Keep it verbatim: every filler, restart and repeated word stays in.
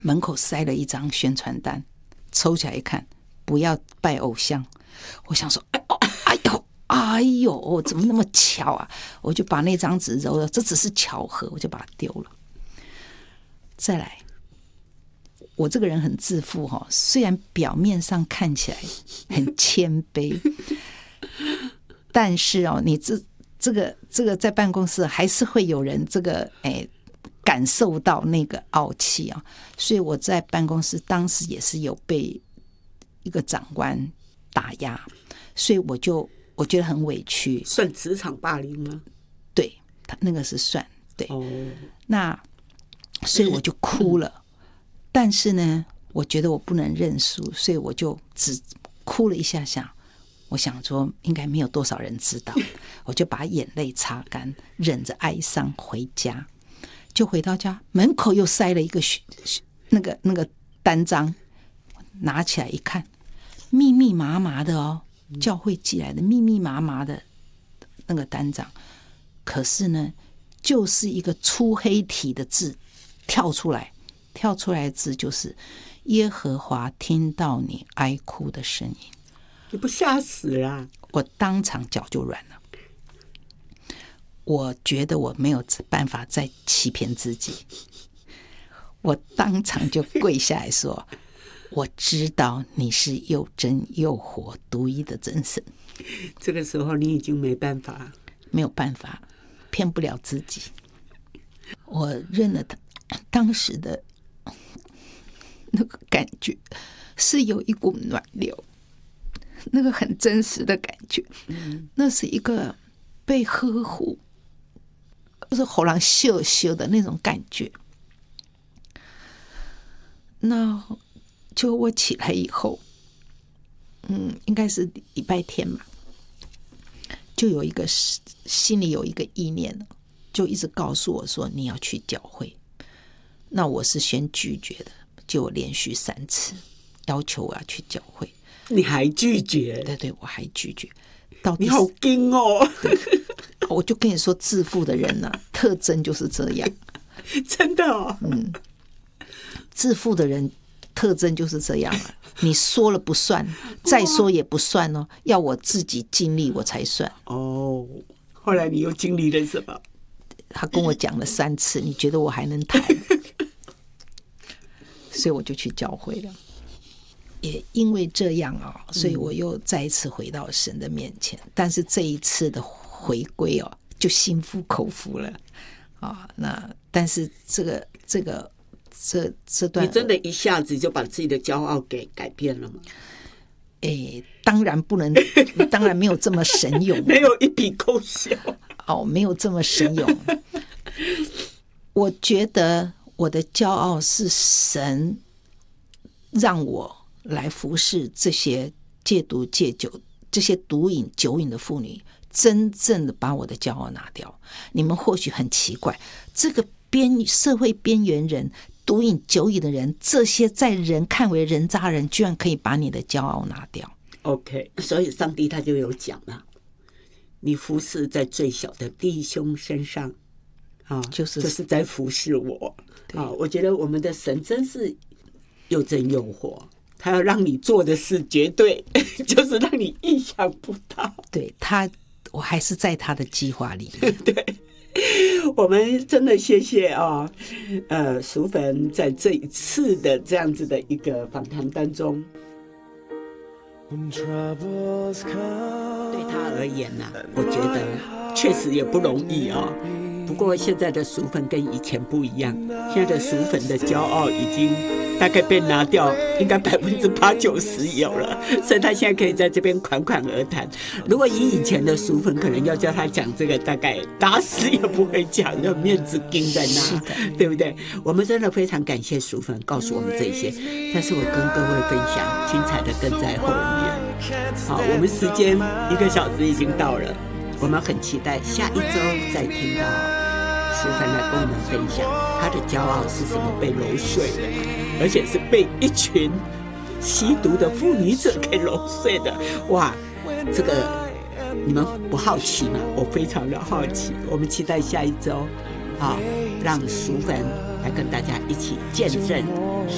门口塞了一张宣传单，抽起来一看，不要拜偶像。我想说，哎呦，哎呦，哎呦，怎么那么巧啊？我就把那张纸揉了，这只是巧合，我就把它丢了。再来，我这个人很自负哈，虽然表面上看起来很谦卑，但是哦，你这这个这个在办公室还是会有人这个哎。感受到那个傲气啊，所以我在办公室当时也是有被一个长官打压，所以我就我觉得很委屈。 算职场霸凌吗？ 对，他那个是算对。 哦， 那所以我就哭了，嗯、但是呢，我觉得我不能认输，所以我就只哭了一下下。我想说应该没有多少人知道，我就把眼泪擦干，忍着哀伤回家。就回到家，门口又塞了一个那个那个单张，拿起来一看，密密麻麻的哦，教会寄来的密密麻麻的那个单张，可是呢，就是一个粗黑体的字跳出来，跳出来的字就是耶和华听到你哀哭的声音， 你不吓死啦？ 我当场脚就软了。我觉得我没有办法再欺骗自己，我当场就跪下来说：“我知道你是又真又活、独一的真神。” 这个时候你已经没办法， 没有办法，骗不了自己。我认了他当时的那个感觉，是有一股暖流，那个很真实的感觉，嗯、那是一个被呵护。就是喉咙咻咻的那种感觉。那就我起来以后，嗯，应该是礼拜天嘛，就有一个心里有一个意念，就一直告诉我说你要去教会。那我是先拒绝的，就连续三次要求我要去教会， 你还拒绝？ 对对，我还拒绝。到你好硬哦！ 我就跟你说，自负的人啊，特征就是这样。 真的哦。 嗯，自负的人特征就是这样啊。你说了不算，再说也不算哦，要我自己尽力我才算。 哦，后来你又经历了什么？ 他跟我讲了三次，你觉得我还能谈？所以我就去教会了。也因为这样啊、哦，所以我又再一次回到神的面前。嗯、但是这一次的回归哦，就心服口服了啊。那但是这个这个这这段， 你真的一下子就把自己的骄傲给改变了吗？ 哎，当然不能，当然没有这么神勇， 没有一笔勾销哦，没有这么神勇。我觉得我的骄傲是神让我来服侍这些戒毒戒酒、这些毒瘾酒瘾的妇女，真正的把我的骄傲拿掉。你们或许很奇怪，这个边社会边缘人、毒瘾酒瘾的人，这些在人看为人渣人，居然可以把你的骄傲拿掉。 OK， 所以上帝他就有讲了，你服侍在最小的弟兄身上，啊，就是就是在服侍我啊。我觉得我们的神真是又真又活。他要让你做的事，绝对就是让你意想不到。 对他，我还是在他的计划里面。 对，我们真的谢谢啊、哦，呃，淑芬在这一次的这样子的一个访谈当中，对他而言呢、啊，我觉得确实也不容易啊、哦。不过现在的淑芬跟以前不一样，现在的淑芬的骄傲已经大概被拿掉，应该百分之八九十有了，所以他现在可以在这边侃侃而谈。如果以以前的淑芬，可能要叫他讲这个，大概打死也不会讲，要面子盯在那，对不对？我们真的非常感谢淑芬告诉我们这些，但是我跟各位分享，精彩的更在后面。好，我们时间一个小时已经到了，我们很期待下一周再听到淑芬来跟我们分享她的骄傲是什么被揉碎的，而且是被一群吸毒的妇女者给揉碎的。哇，这个你们不好奇吗？我非常的好奇。我们期待下一周，好，让淑芬来跟大家一起见证